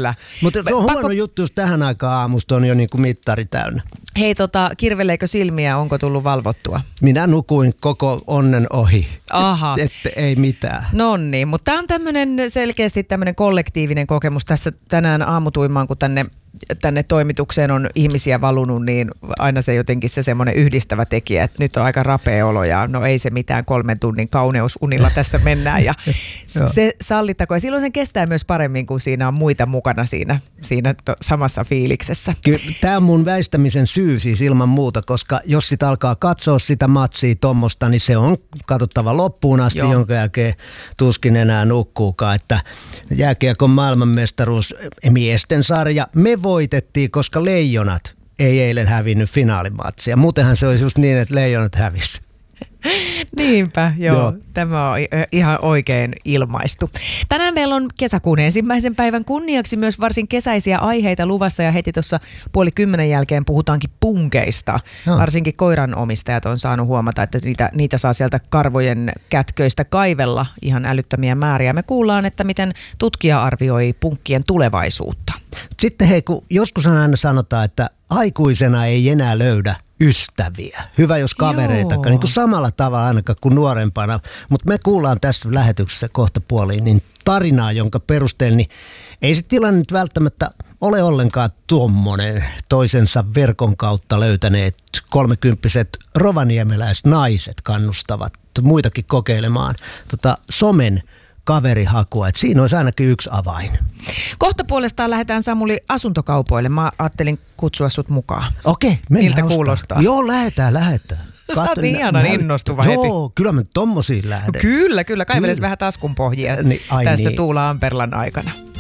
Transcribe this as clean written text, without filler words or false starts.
Kyllä. Mutta se on huono juttu, jos tähän aikaan aamusta on jo niin kuin mittari täynnä. Hei, kirveleekö silmiä, onko tullut valvottua? Minä nukuin koko onnen ohi. Aha. Että ei mitään. No niin, mutta tämä on selkeästi tämmöinen kollektiivinen kokemus tässä tänään aamutuimaan, kun tänne toimitukseen on ihmisiä valunut, niin aina se jotenkin se semmoinen yhdistävä tekijä, että nyt on aika rapea olo ja no ei se mitään 3 tunnin kauneusunilla tässä mennään ja se sallittako. Ja silloin sen kestää myös paremmin, kun siinä on muita mukana siinä samassa fiiliksessä. Tämä on mun väistämisen syy siis ilman muuta, koska jos sit alkaa katsoa sitä matsia tommosta, niin se on katsottava loppuun asti, jonka jälkeen tuskin enää nukkuukaan. Että jääkiekon maailmanmestaruus miesten sarja, me voitettiin, koska Leijonat ei eilen hävinnyt finaalimatsia. Muutenhan se olisi just niin, että Leijonat hävisi. Niinpä, joo. Tämä on ihan oikein ilmaistu. Tänään meillä on kesäkuun 1. päivän kunniaksi myös varsin kesäisiä aiheita luvassa ja heti tuossa 9:30 jälkeen puhutaankin punkeista. Joo. Varsinkin koiranomistajat on saanut huomata, että niitä saa sieltä karvojen kätköistä kaivella ihan älyttömiä määriä. Me kuullaan, että miten tutkija arvioi punkkien tulevaisuutta. Sitten hei, kun joskus aina sanotaan, että aikuisena ei enää löydä ystäviä. Hyvä, jos kavereita, niin kuin samalla tavalla ainakaan kuin nuorempana. Mutta me kuullaan tässä lähetyksessä kohta puoliin niin tarinaa, jonka perusteella niin ei se tilanne nyt välttämättä ole ollenkaan tuommoinen. Toisensa verkon kautta löytäneet 30-vuotiaat rovaniemeläisnaiset kannustavat muitakin kokeilemaan somen kaverihakua. Et siinä olisi ainakin yksi avain. Kohta puolestaan lähdetään Samuli asuntokaupoille. Mä ajattelin kutsua sut mukaan. Okei, mennään. Miltä kuulostaa? Joo, lähdetään. Sä oot ihanan innostuva heti. Joo, kyllä mä tommosiin lähden. Kyllä. Kaiveles vähän taskunpohjia tässä Tuula Amperlan aikana.